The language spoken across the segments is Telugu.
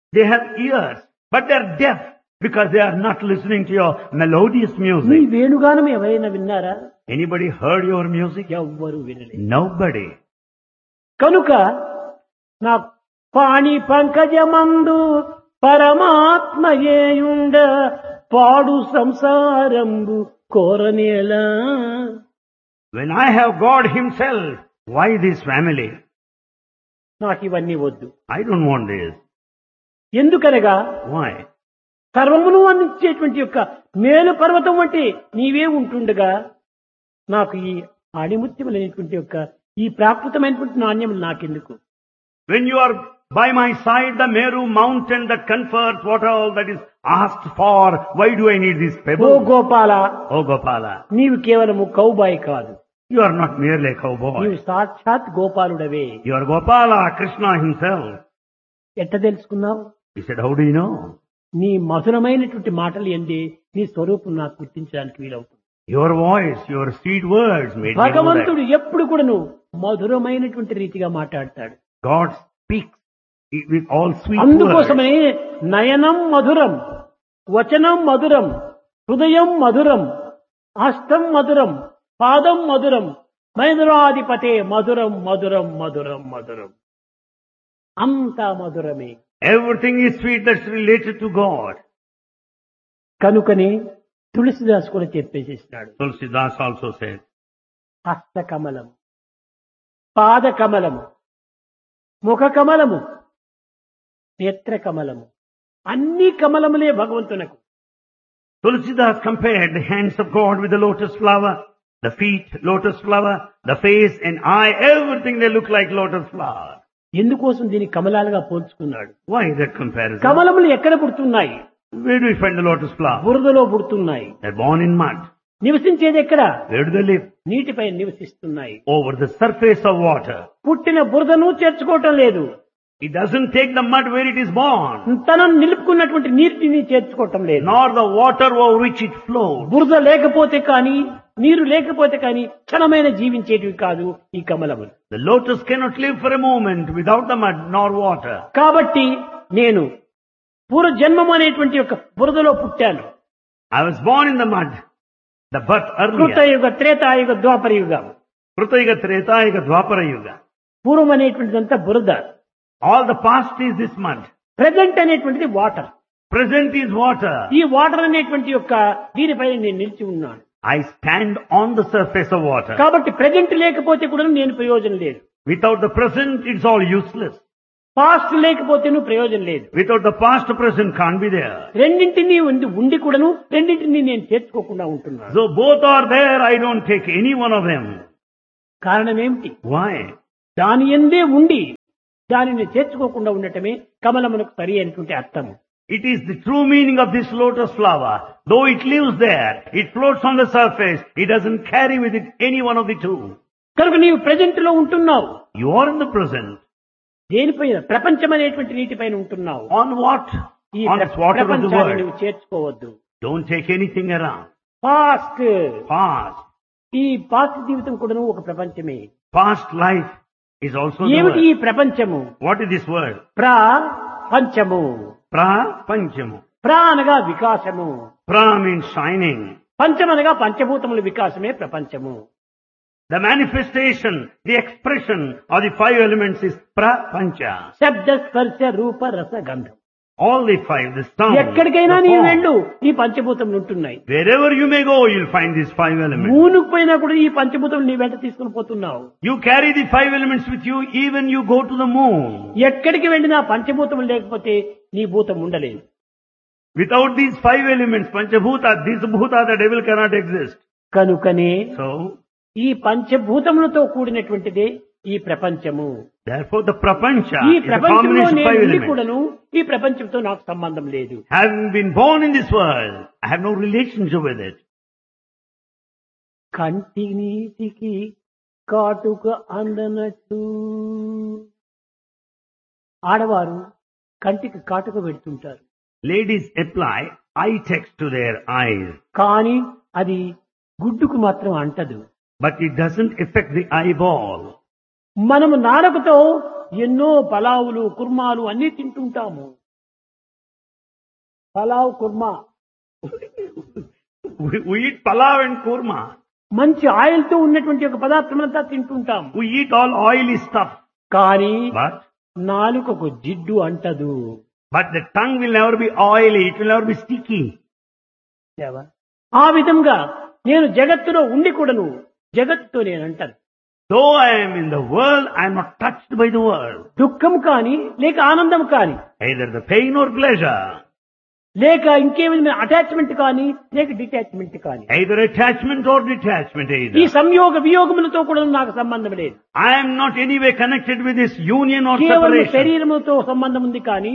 They have ears, but they are deaf because they are not listening to your melodious నీ music. వేణుగానం ఎవరైనా విన్నారా? Anybody heard your music? ఎవ్వరు వినలేదు. Nobody. కనుక నా పాణి పంకజమందు పరమాత్మయేయుండ పాడు సంసారంబు కోరనేలా. When I have God Himself, why this family? నాకు ఇవన్నీ వద్దు. I don't want this. ఎందుకనగా Why? సర్వమును అందించేటువంటి యొక్క మేలు పర్వతం వంటి నీవే ఉంటుండగా నాకు ఈ ఆణిముత్యములైనటువంటి యొక్క ఈ ప్రాకృతమైనటువంటి నాణ్యములు నాకెందుకు? When you are by my side, the Meru mountain that confers what all that is asked for, why do I need this oh pebble? Gopala, Oh Gopala, నీవు కేవలము కౌబాయి కాదు, you are not merely a cowboy. నీవు సాక్షాత్ గోపాలుడవే. You are Gopala, Krishna himself. ఎట్ట తెలుసుకున్నావు? He said, how do you know? నీ మధురమైనటువంటి మాటలు ఎందే నీ స్వరూపం నాకు గుర్తించడానికి వీలవుతుంది. Your voice, your sweet words made me know that. భగవంతుడు ఎప్పుడు కూడాను మధురమైనటువంటి రీతిగా మాట్లాడతాడు. God speaks with all sweet words. అందుకోసమే నయనం మధురం, వచనం మధురం, హృదయం మధురం, హస్తం మధురం, పాదం మధురం, మధురాధిపతే మధురం మధురం మధురం మధురం. అంతా మధురమే. Everything is sweet that's related to God. కనుకనే తులసిదాస్ కూడా చెప్పేసేసినాడు. Tulsidas also said, హస్త కమలం, పాద కమలము, ముఖ కమలము, నేత్ర కమలము, అన్ని కమలములే భగవంతునకు. Tulsidas compared the hands of God with the lotus flower, the feet, lotus flower, the face and eye, everything they look like lotus flower. ఎందుకోసం దీన్ని కమలాలుగా పోల్చుకున్నాడు? Why that comparison? కమలములు ఎక్కడ పుడుతున్నాయి? Where do we find the lotus flower? బురదలో పుడుతున్నాయి. They're born in mud. నివసించేది ఎక్కడ? Where do they live? నీటిపై నివసిస్తున్నాయి. Over the surface of water. పుట్టిన బురదను చేర్చుకోవటం లేదు, It doesn't take the mud where it is born, తనను నిలుపుకున్నటువంటి నీటిని చేర్చుకోవటం లేదు. nor the water over which it flows. బురద లేకపోతే కానీ, నీరు లేకపోతే కానీ క్షణమైన జీవించేటివి కాదు ఈ కమలములు. The lotus cannot live for a moment without the mud nor water. కాబట్టి నేను పూర్వజన్మము అనేటువంటి యొక్క బురదలో పుట్టాను. I was born in the mud, the birth earlier. కృతయుగ, త్రేతాయుగ, ద్వాపర యుగం. Krutayuga, Tretayuga, Dwapara Yuga. పూర్వం అనేటువంటిదంతా బురద, All the past is this mud. Present అనేటువంటిది వాటర్. Present is water. ఈ వాటర్ అనేటువంటి యొక్క దీనిపై నేను నిలిచి ఉన్నాను. I stand on the surface of water. కాబట్టి ప్రెజెంట్ లేకపోతే కూడా నేను ప్రయోజనం లేదు, Without the present, it's all useless. Past లేకపోతే ప్రయోజనం లేదు. Without the past, present can't be there. రెండింటినీ ఉండి కూడాను రెండింటినీ నేను చేర్చుకోకుండా ఉంటున్నాను. So both are there, I don't take any one of them. కారణం ఏమిటి? Why? దాని ఎందే ఉండి దానిని చేర్చుకోకుండా ఉండటమే కమలమునకు సరి అయినటువంటి అర్థం. It is the true meaning of this lotus flower. Though it lives there, it floats on the surface, it doesn't carry with it any one of the two. కనుక నీవు ప్రెజెంట్ లో ఉంటున్నావు. You are in the present. దేనిపైన? ప్రపంచం అనేటువంటి నీటిపైన ఉంటున్నావు. On what? ఈ On this water of the ప్రపంచాన్ని world. నువ్వు చేర్చుకోవద్దు. Don't take anything around. Past, Past. ఈ పాస్ట్ జీవితం కూడా ఒక ప్రపంచమే. Past life is also the ఏమిటి ఈ word. ప్రపంచము? What is this word? ప్రపంచము. Pra-panchamu. అనగా వికాసము, Pra means shining. పంచమనగా పంచభూతముల వికాసమే ప్రపంచము. The manifestation, the expression of the five elements is pra-pancha. శబ్ద, స్పర్శ, రూప, రస, గంధం. All the five, the sound, ఎక్కడికైనా the నీ form. వెళ్ళు, ఈ పంచభూతములు ఉంటున్నాయి. Wherever you may go, you'll find these five elements. మూనుకు పోయినా కూడా ఈ పంచభూతములు నీ వెంట తీసుకుని పోతున్నావు. You carry the five elements with you even you go to the moon. ఎక్కడికి వెళ్ళినా పంచభూతములు లేకపోతే నీ భూతం ఉండలేదు. Without these five elements, Panchabhuta, this Bhuta, the devil cannot exist. కనుకనే So, ఈ పంచభూతములతో కూడినటువంటిదే ఈ ప్రపంచము. therefore the Prapancha ఈ is a ప్రపంచంలో combination of నేను five ఉండి elements. కూడాను ఈ ప్రపంచంతో నాకు సంబంధం లేదు. Having been born in this world, I have no relationship with it. కంటి నీటికి కాటుక అందనట్టు ఆడవారు కంటికి కాటుక పెడుతుంటారు. Ladies apply eye text to their eyes, కానీ అది గుడ్డుకు మాత్రం అంటదు. but it doesn't affect the eyeball. మనము నాలుకతో ఎన్నో పలావులు, కుర్మాలు అన్ని తింటుంటాము. Pulao kurma, We eat palav and kurma. మంచి ఆయిల్ తో ఉన్నటువంటి ఒక పదార్థమంతా తింటుంటాం. We eat all oily stuff. కానీ But నాలుకకు జిడ్డు అంటదు. the tongue will never be oily. It will never be sticky. ఆ విధంగా నేను జగత్తులో ఉండి కూడాను జగత్తుతో నేను అంటాను. Though I am in the world, I am not touched by the world. దుఃఖం కాని లేక ఆనందం కాని Either the pain or pleasure. లేక ఇంకేమైనా అటాచ్మెంట్ కానీ లేక డిటాచ్మెంట్ కానీ Either attachment or detachment ఈ either. సంయోగ వియోగములతో కూడా నాకు సంబంధం లేదు. I am not anyway connected with this union or కేవలం separation. శరీరముతో సంబంధం ఉంది కానీ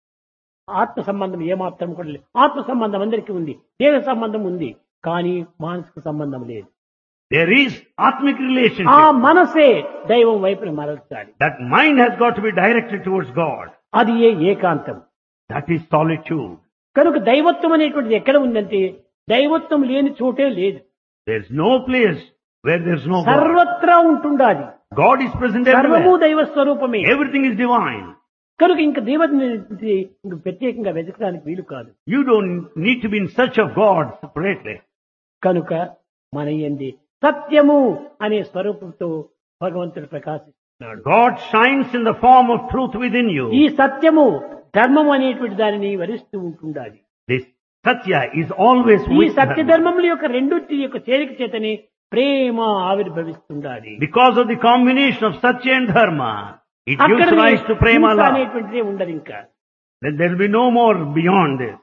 ఆత్మ సంబంధం ఏమాత్రం కూడా లేదు. ఆత్మ సంబంధం అందరికీ ఉంది, దేహ సంబంధం ఉంది, కానీ మానసిక సంబంధం లేదు. There is atmic ఆ relationship. మనసే దైవం వైపున మరల్చాలి. That mind has got to be directed towards God. అది ఏకాంతం. That is solitude. కనుక దైవత్వం అనేటువంటిది ఎక్కడ ఉందంటే దైవత్వం లేని చోటే లేదు. There is no place where there is no God. సర్వత్రా ఉంటుండాలి. God is present సర్వము everywhere. దైవ స్వరూపమే. Everything is divine. కనుక ఇంక దేవుడిని ఇంక ప్రత్యేకంగా వెతకడానికి వీలు కాదు. You don't need to be in search of God separately. కనుక మన యందు సత్యము అనే స్వరూపంతో భగవంతుడు ప్రకాశిస్తున్నాడు. God shines in the form of truth within ఈ you. సత్యము ధర్మం అనేటువంటి దానిని వరిస్తూ ఉంటుండాలి. This Satya is always ఈ with సత్య Dharma. ధర్మముల యొక్క రెండింటి యొక్క చేరిక చేతని ప్రేమ ఆవిర్భవిస్తుండాలి. Because of the combination of Satya and Dharma, it gives అక్కడ rise to prema love. అనేటువంటిదే ఉండదు. ఇంకా Then there will be no more beyond this.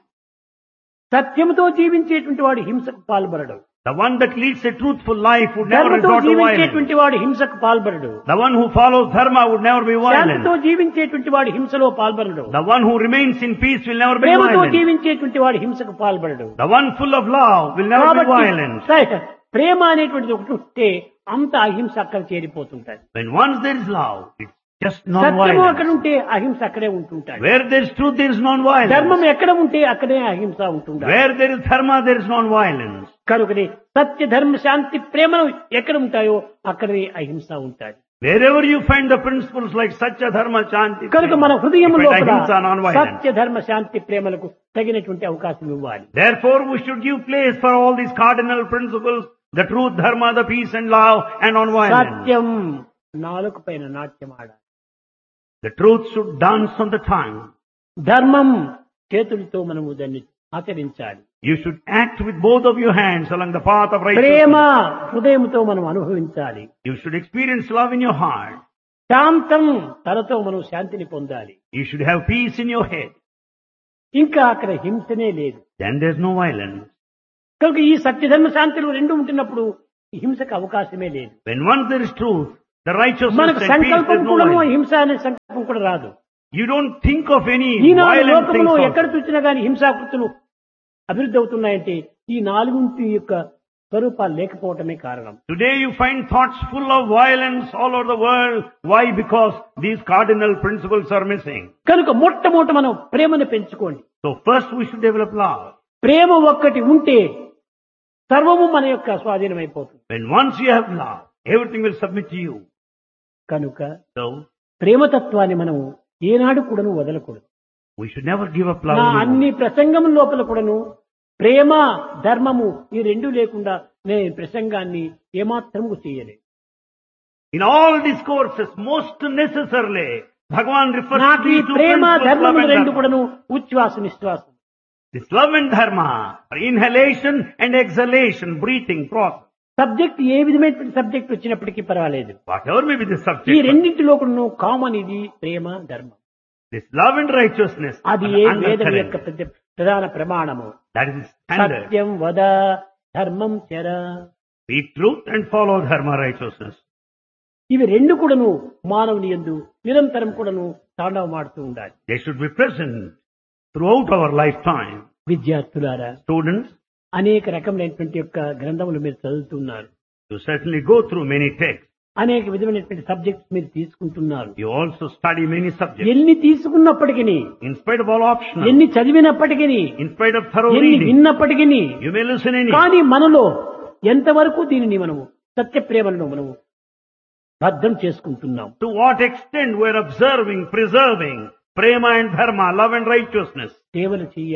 సత్యముతో జీవించేటువంటి వాడు హింసకు పాల్పడడు. The one that leads a truthful life would never ధర్మతో resort to violence. జీవించేటువంటి వాడు హింసకు పాల్పడడు. The one who follows Dharma would never be శాంతితో violent. జీవించేటువంటి వాడు హింసలో పాల్పడడు. The one who remains in peace will never be ప్రేమతో violent. జీవించేటువంటి వాడు హింసకు పాల్పడడు. The one full of love will never be violent. ప్రేమ అనేటువంటిది ఒకటి ఉంటే అంత అహింస అక్కడ చేరిపోతుంటాయి. When once there is love, it's just సత్యము అక్కడ non-violence. ఉంటే అహింస అక్కడే ఉంటుంటాయి. Where there is truth, there is non-violence. ధర్మం ఎక్కడ ఉంటే అక్కడే అహింస ఉంటుంటాయి. Where there is Dharma, there is non-violence. కనుకనే సత్య ధర్మ శాంతి ప్రేమలు ఎక్కడ ఉంటాయో అక్కడే అహింస ఉంటాయి. Wherever you find the principles like Satya, Dharma, Shanti, కనుక మన you హృదయంలో find ahimsa, non-violence. సత్య ధర్మ శాంతి ప్రేమలకు తగినటువంటి అవకాశం ఇవ్వాలి. Therefore, we should give place for all these cardinal principles, the truth, Dharma, the peace and love, and non-violence. సత్యం నాలుక పైన నాట్యం ఆడాలి. The truth should dance on the tongue. ధర్మం చేతులతో మనము దాన్ని ఆచరించాలి. You should act with both of your hands along the path of Prema righteousness. హృదయంతో మనం అనుభవించాలి. You should experience love in your heart. శాంతం తనతో మనం శాంతిని పొందాలి. You should have peace in your head. ఇంకా అక్కడ హింసనే లేదు. Then there's no violence. కనుక ఈ సత్యధర్మ శాంతులు రెండు ఉంటున్నప్పుడు ఈ హింసకు అవకాశమే లేదు. When once there is truth, the righteousness మనకు and peace, సంకల్పం there's no కూడా violence. హింస అనే సంకల్పం కూడా రాదు. You don't think of any Eenadu violent లోకంలో things. ఎక్కడ also. చూసినా గానీ హింసాకృతులు అభివృద్ధి అవుతున్నాయంటే ఈ నాలుగుంటి యొక్క స్వరూపాలు లేకపోవటమే కారణం. Today you find thoughts full of violence all over the world. Why? Because these cardinal principles are missing. కనుక మొట్టమొదట మనం ప్రేమను పెంచుకోండి. So first we should develop love. ప్రేమ ఒక్కటి ఉంటే సర్వము మన యొక్క స్వాధీనమైపోతుంది. When once you have love, everything will submit to you. కనుక So ప్రేమతత్వాన్ని మనం ఏనాడు కూడాను వదలకూడదు. we should never give up love. నా anymore. అన్ని ప్రసంగం లోపల కూడాను ప్రేమ ధర్మము ఈ రెండు లేకుండా నేను ప్రసంగాన్ని ఏమాత్రము చేయలేదు. In all discourses, most necessarily, Bhagavan refers నాకు to ఈ these two Prema principles, love ధర్మము and రెండు dharma. కూడాను ఉచ్ఛ్వాస నిశ్వాసం. This love and dharma are inhalation and exhalation, breathing process. Subject ఏ విధమైనటువంటి సబ్జెక్ట్ వచ్చినప్పటికీ పర్వాలేదు. Whatever may be the ఈ subject, రెండింటిలో కూడాను కామన్ ఇది ప్రేమ ధర్మం. this love and righteousness అది are ఏ వేదం యొక్క undercurrent. ప్రధాన ప్రమాణము. That is standard. సత్యం వద ధర్మం చర. Speak truth and follow dharma, righteousness. ఇవి రెండు కూడాను మానవుని యందు నిరంతరం కూడాను తాండవమాడుతూ ఉండాలి. They should be present throughout our lifetime. విద్యార్థులారా, Students, అనేక రకములైనటువంటి యొక్క గ్రంథములు మీరు చదువుతున్నారు. you certainly go through many texts. అనేక విధమైనటువంటి సబ్జెక్ట్స్ మీరు తీసుకుంటున్నారు. You also study many subjects. ఎన్ని తీసుకున్నప్పటికీ, In spite of all optional, ఎన్ని చదివినప్పటికీ, in spite of thorough ఎన్ని reading, విన్నప్పటికీ, you may listen any. కానీ మనలో ఎంతవరకు దీనిని మనము సత్య ప్రేమలను మనము బద్ధం చేసుకుంటున్నాం. To what extent we are observing, preserving prema and dharma, love and righteousness. సేవలు చేయాలి.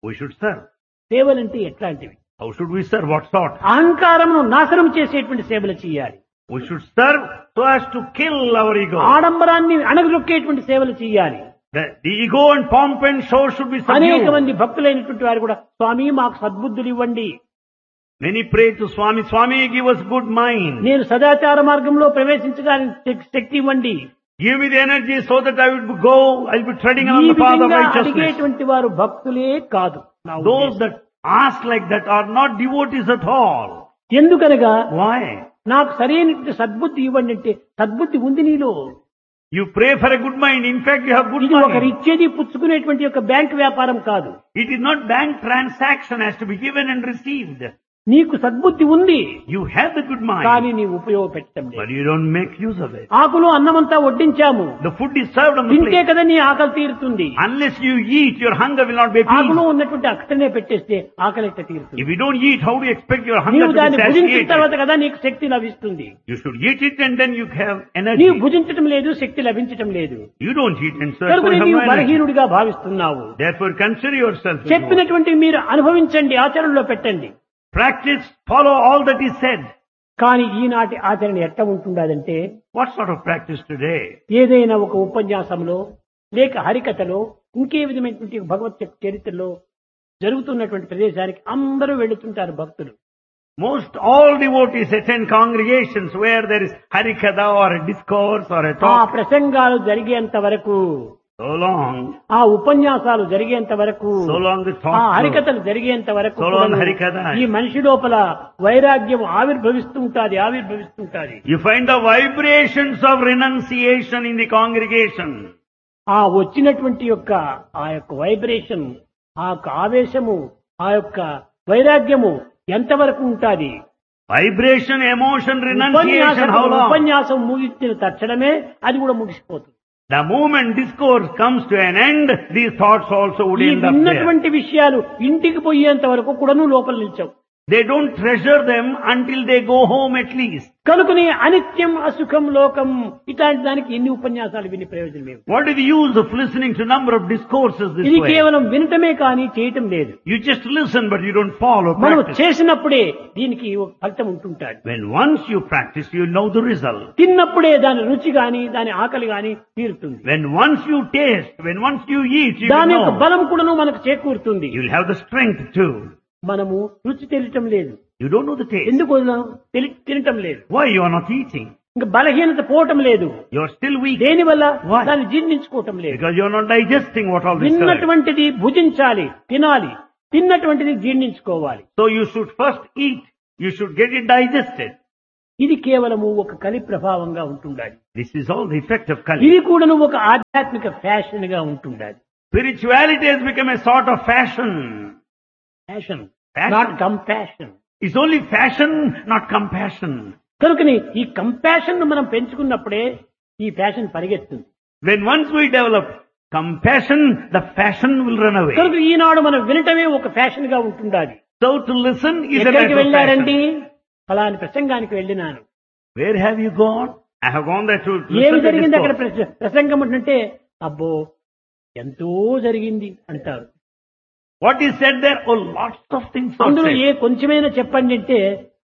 We should serve. సేవలంటే ఎట్లాంటివి? How should we serve? What sort? అహంకారమును నాశనం చేసేటువంటి సేవలు చేయాలి. We should serve so as to kill our ego. ఆడంబరాన్ని అణగదొక్కేటువంటి సేవలు చేయాలి. The ego and pomp and show should be అనేక subdued. మంది భక్తులైనటువంటి వారు కూడా స్వామి మాకు సద్బుద్ధులు ఇవ్వండి, Many pray to Swami, Swami, give us good mind. నేను సదాచార మార్గంలో ప్రవేశించడానికి శక్తి ఇవ్వండి. Give me the energy so that I will go, I'll be treading ఈ on the path of విధంగా righteousness. అడిగేటువంటి వారు భక్తులే కాదు. నా Those ఉద్దేశం. that ask like that are not devotees at all. ఎందుకనగా Why? నాకు సరైనటువంటి సద్బుద్ధి ఇవ్వండి అంటే సద్బుద్ధి ఉంది నీలో. You pray for a good mind. In fact, you have good ఇది ఒకరు mind. ఇచ్చేది పుచ్చుకునేటువంటి యొక్క బ్యాంక్ వ్యాపారం కాదు. It is not bank transaction has to be given and received. నీకు సద్బుద్ధి ఉంది, You have the good కానీ mind, నీ ఉపయోగపెట్టడం but లేదు. you don't make use of it. ఆకులు అన్నమంతా వడ్డించాము, The food is served on the తింటే plate. కదా నీ ఆకలి తీరుతుంది. Unless you eat, your hunger will not be ఆకులు appeased. ఉన్నటువంటి అక్కడనే పెట్టేస్తే ఆకలి ఎట్లా తీరుతుంది? If you don't eat, how do you expect your hunger నీవు to దాన్ని be భుజించిన satiated? తర్వాత కదా నీకు శక్తి లభిస్తుంది. You should eat it and then you have energy. నీవు భుజించటం లేదు, శక్తి లభించటం లేదు. You don't eat and so కనుక you have నీవు no energy. బలహీనుడిగా భావిస్తున్నావు. Therefore, consider yourself. as చెప్పినటువంటి మీరు అనుభవించండి, ఆచరణలో పెట్టండి. one. Practice, follow all that is said. కానీ ఈనాటి ఆచరణ ఎట్లా ఉంటుండదంటే, What sort of practice today? ఏదైనా ఒక ఉపన్యాసంలో లేక హరికథలో ఇంకే విధమైనటువంటి భగవత్ చరిత్రలో జరుగుతున్నటువంటి ప్రదేశానికి అందరూ వెళుతుంటారు భక్తులు. Most all devotees attend congregations where there is harikatha or a discourse or a ఆ talk. ప్రసంగాలు జరిగేంత వరకు, So long, ఆ ఉపన్యాసాలు జరిగేంత వరకు, so long the ఆ talk. హరికథలు జరిగేంత వరకు So long కూడాను హరికథ. ఈ మనిషి లోపల వైరాగ్యం ఆవిర్భవిస్తుంటాది. You find the vibrations of renunciation in the congregation. ఆ వచ్చినటువంటి యొక్క ఆ యొక్క వైబ్రేషన్, ఆ యొక్క ఆవేశము, ఆ యొక్క వైరాగ్యము ఎంతవరకు ఉంటాది? Vibration, emotion, renunciation, how long? ఉపన్యాసం ముగించిన తక్షణమే అది కూడా ముగిసిపోతుంది. The moment discourse comes to an end, these thoughts also would ఈ end up there. విన్నటువంటి విషయాలు ఇంటికి పోయేంత వరకు కూడాను లోపల నిల్చవు. They don't treasure them until they go home at least. కనుకనే అనిత్యం అసుఖం లోకం ఇట్లాంటి దానికి ఎన్ని ఉపన్యాసాలు విని ప్రయోజనం ఏమి? What is the use of listening to number of discourses this ఇది way? కేవలం వినటమే కానీ చేయటం లేదు. You just listen but you don't follow, మనం practice. చేసినప్పుడే దీనికి ఒక ఫలితం ఉంటుంటాడు. When once you practice, you know the result. తిన్నప్పుడే దాని రుచి గాని దాని ఆకలి గాని తీరుతుంది. When once you taste, when once you eat, you దాని will యొక్క know. బలం కూడాను మనకు చేకూరుతుంది. You will have the strength too. మనము రుచి తెలియటం లేదు. You don't know the taste. ఎందుకు తినటం లేదు? Why you are not eating? ఇంకా బలహీనత పోవటం లేదు. You are still weak. దేనివల్ల? Why? దాన్ని జీర్ణించుకోవటం లేదు. Because you are not digesting what all this is. తిన్నటువంటిది భుజించాలి, తినాలి. తిన్నటువంటిది జీర్ణించుకోవాలి. So you should first eat. You should get it digested. ఇది కేవలము ఒక కలి ప్రభావంగా ఉంటుండాలి. This is all the effect of Kali. ఇది కూడాను ఒక ఆధ్యాత్మిక ఫ్యాషన్ గా ఉంటుండాలి. Spirituality has become a sort of fashion. Fashion, Fashion. Not compassion. It's only fashion, not compassion. కనుకని ఈ కంపాషన్ ను మనం పెంచుకున్నప్పుడే ఈ fashion పరిగెత్తుంది. When once we develop compassion, the fashion will run away. కనుక ఈనాడు మనం వినటమే ఒక ఫ్యాషన్ గా ఉంటుండాలి. So to listen is a ఎక్కడికి matter of వెళ్ళారండి? fashion. ఫలాని ప్రసంగానికి వెళ్ళినాను. Where have you gone? I have gone there to ఏమి listen to జరిగింది అక్కడ? discourse. ప్రసంగం అంటే అబ్బో ఎంతో జరిగింది అంటారు. What is said there? Oh, lots of things are అందులో said. ఏ కొంచెమైనా చెప్పండి అంటే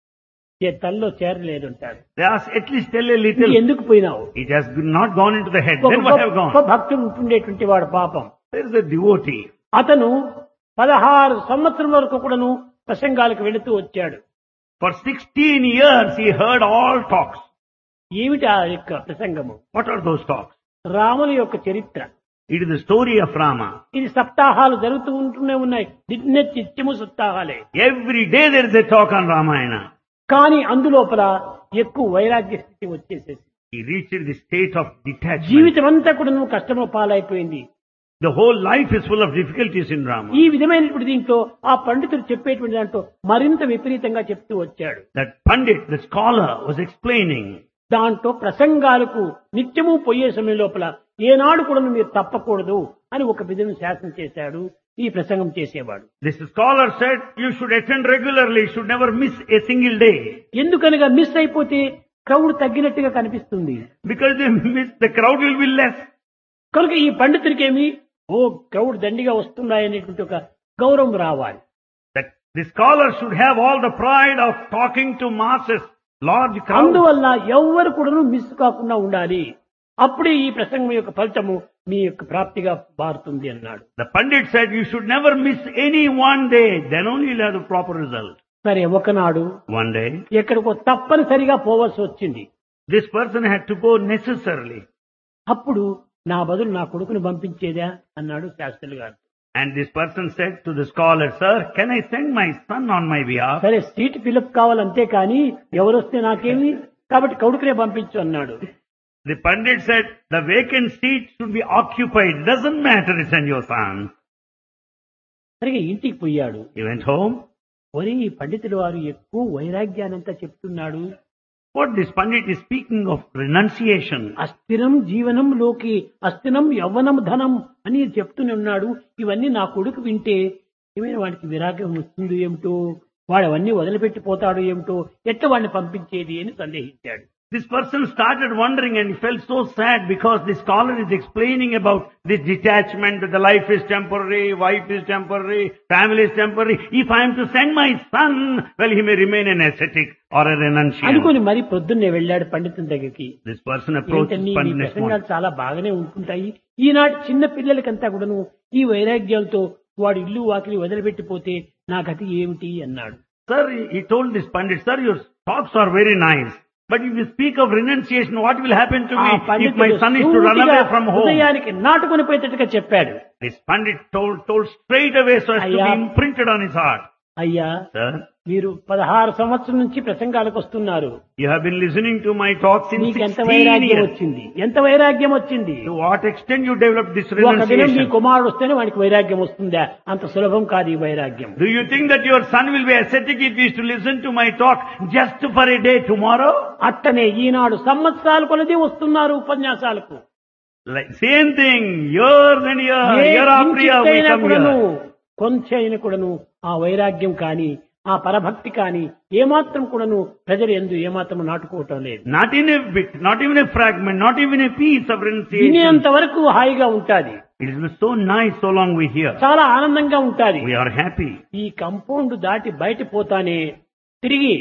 ఏ తల్లో చేరలేదు అంటారు. They ask, at least tell a ఇది little. ఎందుకు పోయినావు? It has not gone into the head. ఒక Then what have గొప్ప gone? భక్తుడు ఉంటుండేటువంటి వాడు పాపం. There is a devotee. అతను 16 సంవత్సరం వరకు కూడాను ప్రసంగాలకు వెళుతూ వచ్చాడు. For 16 years he heard all talks. ఏమిటి ఆ యొక్క ప్రసంగము? What are those talks? రాముని యొక్క చరిత్ర. It is the story of Rama. ఇది సప్తాహాలు జరుగుతూ ఉంటూనే ఉన్నాయి. నిత్యము సప్తాహాలే. Every day there is a talk on Ramayana. కానీ అందులోపల ఎక్కువ వైరాగ్య స్థితి వచ్చేసేసి He reached the state of detachment. జీవితం అంతా కూడా నువ్వు కష్టంలో పాలైపోయింది. The whole life is full of difficulties in Rama. ఈ విధమైనటువంటి దీంట్లో ఆ పండితుడు చెప్పేటువంటి దాంట్లో మరింత విపరీతంగా చెప్తూ వచ్చాడు. That Pandit, the scholar, was explaining. దాంట్లో ప్రసంగాలకు నిత్యము పోయే సమయం లోపల ఏనాడు కూడా మీరు తప్పకూడదు అని ఒక విధంగా శాసనం చేశాడు ఈ ప్రసంగం చేసేవాడు. This scholar said, you should attend regularly, you should never miss a single day. ఎందుకనగా మిస్ అయిపోతే క్రౌడ్ తగ్గినట్టుగా కనిపిస్తుంది. Because they miss, the crowd will be less. కనుక ఈ పండితుడికేమి క్రౌడ్ దండిగా వస్తున్నాయనేటువంటి ఒక గౌరవం రావాలి. That the scholar should have all the pride of talking to masses, large crowds. అందువల్ల ఎవ్వరు కూడా మిస్ కాకుండా ఉండాలి. అప్పుడే ఈ ప్రసంగం యొక్క ఫలితము మీ యొక్క ప్రాప్తిగా మారుతుంది అన్నాడు. The Pandit said you should never miss any one day, then only you'll have the proper result. సరే, ఒకనాడు One day, ఎక్కడికో తప్పనిసరిగా పోవాల్సి వచ్చింది. this person had to go necessarily. అప్పుడు నా బదులు నా కొడుకుని పంపించేదా అన్నాడు శాస్త్రులు గారు. And this person said to the scholar, sir, can I send my son on my behalf? సరే, సీట్ ఫిలప్ కావాలంతే కానీ ఎవరొస్తే నాకేమి, కాబట్టి కొడుకునే పంపించు అన్నాడు. The Pandit said, the vacant seat should be occupied. Doesn't matter, send your son. సరిగా ఇంటికి పోయాడు. He went home. ఒరే, ఈ పండితుడు వారు ఎక్కువ వైరాగ్యానంతా చెప్తున్నాడు. What this Pandit is speaking of renunciation. అస్థిరం జీవనంలోకి అస్థిరం యవ్వనం ధనం అని చెప్తూనే ఉన్నాడు. ఇవన్నీ నా కొడుకు వింటే ఏమైనా వాడికి విరాగం వస్తుందో ఏమిటో, వాడు అవన్నీ వదిలిపెట్టిపోతాడు ఏమిటో, ఎట్లా వాడిని పంపించేది అని సందేహించాడు. This person started wondering and he felt so sad because the scholar is explaining about this detachment, that the life is temporary, wife is temporary, family is temporary. If I am to send my son, well, he may remain an ascetic or a renunciant. అనుకుని మరి పొద్దున్నే వెళ్ళాడు పండితుని దగ్గరికి. This person approached ఏంటని, Pandit నీ next morning. ప్రసంగాలు చాలా బాగానే ఉంటుంటాయి. ఈనాటి చిన్న పిల్లలకంతా కూడాను ఈ వైరాగ్యాలతో వాడు ఇల్లు వాకిలి వదిలిపెట్టిపోతే నా గతి ఏమిటి అన్నాడు. Sir, he told this Pandit, sir, your talks are very nice. But if you speak of renunciation, what will happen to me if my son is to run away from home? హృదయానికి నాటుకొని పోయేటట్టుగా చెప్పాడు. This Pandit told straight away so as to be imprinted on his heart. అయ్యా, Sir, మీరు 16 సంవత్సరం నుంచి ప్రసంగాలకు వస్తున్నారు. you have been listening to my talks since మీకు ఎంత 16 వైరాగ్యం years. వచ్చింది, ఎంత వైరాగ్యం వచ్చింది. To what extent you developed this ఒక దినం మీ renunciation? కుమారుడు వస్తేనే వాడికి వైరాగ్యం వస్తుందా? అంత సులభం కాదు ఈ వైరాగ్యం. Do you think that your son will be ascetic if he is to listen to my talk just for a day tomorrow? అట్టనే ఈనాడు సంవత్సరాలు కొలది వస్తున్నారు ఉపన్యాసాలకు. Like same thing, years and year after year we come here. కొంచెం కూడాను ఆ వైరాగ్యం కాని ఆ పరభక్తి కాని ఏమాత్రం కూడాను ప్రజలు ఎందు ఏమాత్రం నాటుకోవటం లేదు. Not in a bit, not even a fragment, not even a piece of renunciation. వినేంత వరకు హాయిగా ఉంటాది. It is so nice so long we hear. చాలా ఆనందంగా ఉంటాది. We are happy. ఈ కంపౌండ్ దాటి బయట పోతానే తిరిగి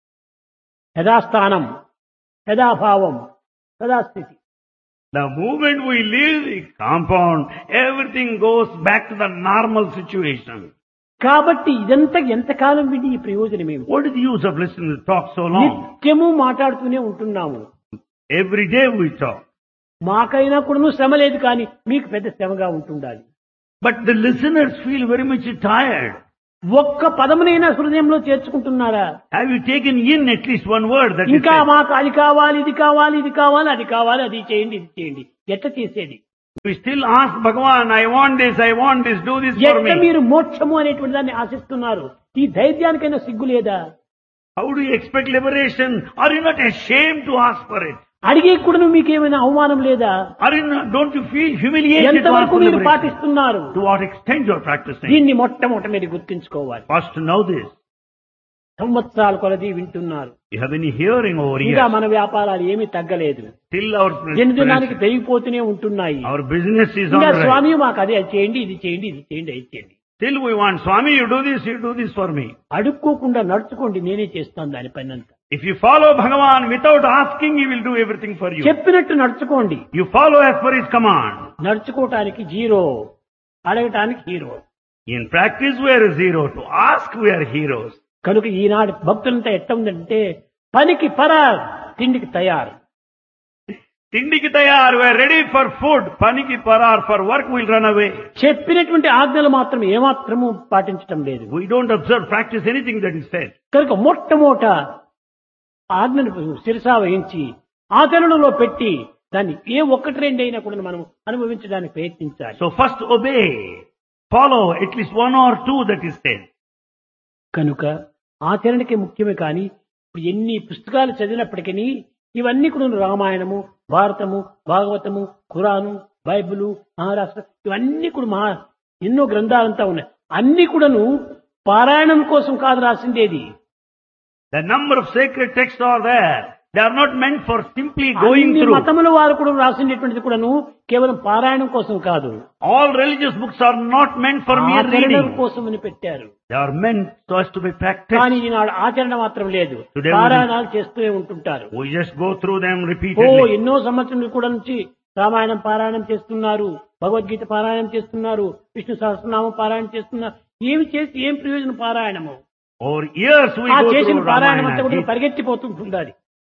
యథాస్థానం, యథాభావం, యథాస్థితి. The moment we leave the compound, everything goes back to the normal situation. కాబట్టి ఇదంతా ఎంతకాలం విని ఈ ప్రయోజనం ఏమి? What is the use of listening to talk so long? నిత్యము మాట్లాడుతూనే ఉంటున్నాము. Every day we talk. మాకైనా కూడా శ్రమ లేదు కానీ మీకు పెద్ద శ్రమగా ఉంటుండాలి. But the listeners feel very much tired. ఒక్క పదమునైనా హృదయంలో చేర్చుకుంటున్నారా? Have you taken in at least one word that is ఇంకా said? మాకు అది కావాలి, ఇది కావాలి, ఇది కావాలి, అది కావాలి, అది చేయండి, ఇది చేయండి. ఎట్లా చేసేది? We still ask Bhagavan, I want this, do this for ఎట్లా me. మీరు మోక్షము అనేటువంటి దాన్ని ఆశిస్తున్నారు? ఈ ధైర్యానికైనా సిగ్గు లేదా? How do you expect liberation? Are you not ashamed to ask for it? అడిగే కూడా మీకేమైనా అవమానం లేదా? Don't you feel humiliated to ask ఎంతవరకు for మీరు liberation? పాటిస్తున్నారు? To what extent you are practicing? దీన్ని మొట్టమొదటి మీరు గుర్తించుకోవాలి. First to know this. సంవత్సరాల కొలది వింటున్నారు. You have been hearing over ఇంకా years. మన వ్యాపారాలు ఏమీ తగ్గలేదు. Still our దినదినానికి పెరిగిపోతూనే ఉంటున్నాయి. our business is on ఇంకా the rise. స్వామి మాకు అదే చేయండి, ఇది చేయండి, ఇది చేయండి, అది చేయండి. Still we want, Swami, you do this for me. అడుక్కోకుండా నడుచుకోండి, నేనే చేస్తాను దాని పైనంతా. If you follow Bhagavan without asking, he will do everything for you. చెప్పినట్టు నడుచుకోండి. You follow as per his command. నడుచుకోవటానికి zero, అడగటానికి hero. In practice we are zero. To ask we are heroes. కనుక ఈనాడు భక్తులంతా ఎట్ట ఉందంటే పనికి పరార్, తిండికి తయారు. Tindiki tayar, we are ready for food. Paniki parar, for work we'll run away. చెప్పినటువంటి ఆజ్ఞలు మాత్రం ఏమాత్రము పాటించటం లేదు. We don't observe, practice anything that is said. కనుక మొట్టమొదట ఆజ్ఞను శిరసా వహించి ఆచరణలో పెట్టి దాన్ని ఏ ఒక్కటి రెండైనా కూడా మనం అనుభవించడానికి ప్రయత్నించాలి. So first obey. Follow at least one or two that is said. కనుక ఆచరణకే ముఖ్యమే కానీ ఇప్పుడు ఎన్ని పుస్తకాలు చదివినప్పటికీ ఇవన్నీ కూడా రామాయణము, భారతము, భాగవతము, ఖురాను, బైబిలు, మహారాష్ట్ర ఇవన్నీ కూడా ఎన్నో గ్రంథాలంతా ఉన్నాయి. అన్ని కూడాను పారాయణం కోసం కాదు రాసిందేది. The number of sacred texts are there, They are not meant for simply going అన్ని through. మతముల వారు కూడా రాసినటువంటిది కూడాను కేవలం పారాయణం కోసం కాదు, All religious books are not meant for mere ఆచరణ reading. కోసమని పెట్టారు. They are meant so as to be practiced. కానీ ఈనాడు ఆచరణ మాత్రం లేదు, Today పారాయణాలు చేస్తూనే ఉంటుంటారు. We just go through them oh repeatedly. ఎన్నో సంవత్సరాలు కూడా నుంచి రామాయణం పారాయణం చేస్తున్నారు, భగవద్గీత పారాయణం చేస్తున్నారు, విష్ణు సహస్రనామం పారాయణం చేస్తున్నారు. ఏమి చేసి ఏం ప్రయోజనం పారాయణము? Over years we ఆ go చేసిన through పారాయణం అంతా Ramayana. కూడా పరిగెత్తిపోతుంటుంది. అది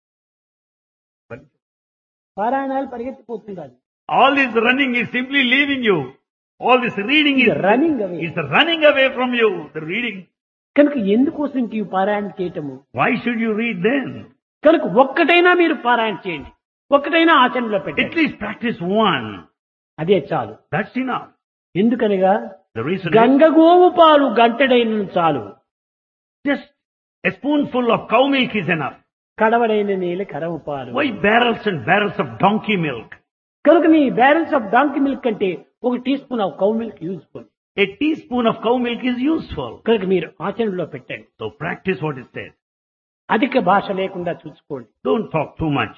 పారాయణాలు పరిగెత్తిపోతుంది. All this running is simply leaving you. All this reading is running away. running away from you. The reading. కనుక ఎందుకోసం ఇంక ఈ పారాయణ చేయటము? Why should you read then? కనుక ఒక్కటైనా మీరు పారాయణ చేయండి, ఒక్కటైనా ఆచరణలో At పెట్టండి, least practice one. అదే చాలు. That's enough. ఎందుకనగా The reason is గంగగోవు పాలు గంటెడైన చాలు, just a spoonful of cow milk is enough. కడవడైన నీళ్ళ కరవు పాలు. Why barrels and barrels of donkey milk? కనుక నీ బ్యారెన్స్ ఆఫ్ డాంకీ మిల్క్ అంటే ఒక tea spoon of cow milk useful. A teaspoon of cow milk is useful. కనుక మీరు ఆచరణలో పెట్టండి. So practice what is said. అధిక భాష లేకుండా చూసుకోండి, Don't talk too much.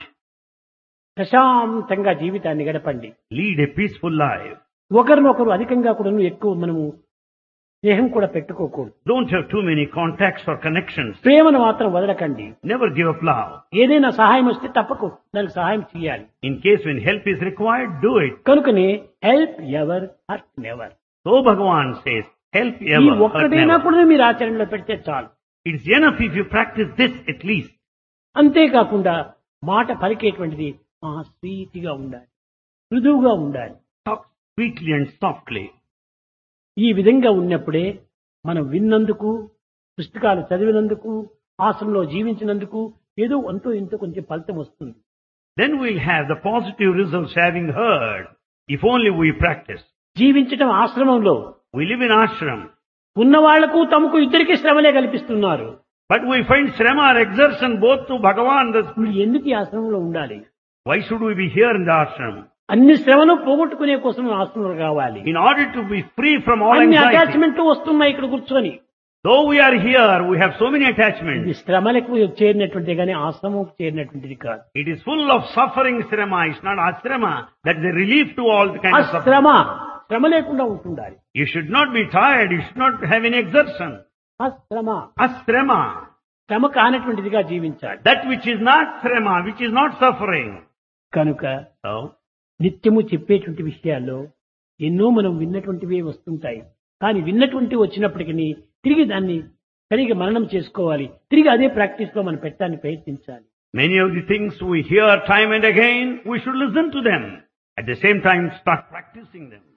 ప్రశాంతంగా జీవితాన్ని గడపండి. Lead a peaceful life. ఒకరినొకరు అధికంగా కూడా ఎక్కువ మనము స్నేహం కూడా పెట్టుకోకూడదు. Don't have too many contacts or connections. ప్రేమను మాత్రం వదలకండి. Never give up love. ఏదైనా సహాయం వస్తే తప్పకు దానికి సహాయం చేయాలి. In case when help is required, do it. కనుకనే help ever hurt never. So Bhagavan says, help ఈ ever, hurt ఒక్కటైనా never. కూడా మీరు ఆచరణలో పెడితే చాలు. It's enough if you practice this at least. అంతేకాకుండా మాట పలికేటువంటిది స్వీట్గా ఉండాలి, మృదువుగా ఉండాలి. Talk sweetly and softly. ఈ విధంగా ఉన్నప్పుడే మనం విన్నందుకు, పుస్తకాలు చదివినందుకు, ఆశ్రమంలో జీవించినందుకు ఏదో అంతో ఇంతో కొంచెం ఫలితం వస్తుంది. Then we'll have the positive results having heard, if only we practice. జీవించటం ఆశ్రమంలో We live in ashram, ఉన్న వాళ్లకు తమకు ఇద్దరికి శ్రమలే కల్పిస్తున్నారు. but we find shrama or exertion both to Bhagavan. మీరు ఎందుకు ఈ ఆశ్రమంలో ఉండాలి? Why should we be here in the ashram? అన్ని శ్రమను పోగొట్టుకునే కోసం ఆశ్రమంలో కావాలి. In order to be free from all అన్ని anxiety. అటాచ్మెంట్ వస్తున్నాయి ఇక్కడ కూర్చొని. Though we are here, we have so many ఇది attachments. శ్రమలకు చేరినటువంటిది కానీ ఆశ్రమంకు చేరినటువంటిది కాదు. It is full of suffering shrama. It's not ashrama. That's the relief to all the kind ఆ of suffering. శ్రమ శ్రమ లేకుండా ఉంటుండాలి. You should not be tired. You should not have any exertion. ఆ శ్రమ Ashrama. శ్రమ కానటువంటిదిగా జీవించాలి. That which is not shrama, which is not suffering. కనుక So, నిత్యము చెప్పేటువంటి విషయాల్లో ఎన్నో మనం విన్నటువంటివే వస్తుంటాయి. కానీ విన్నటువంటి వచ్చినప్పటికీ తిరిగి దాన్ని సరిగా మననం చేసుకోవాలి. తిరిగి అదే ప్రాక్టీస్ లో మనం పెట్టడానికి ప్రయత్నించాలి. many of the things we hear time and again, we should listen to them. At the same time, start practicing them.